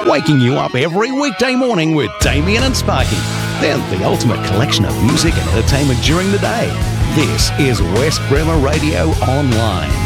waking you up every weekday morning with Damien and Sparky. They're the ultimate collection of music and entertainment during the day. This is West Bremer Radio Online.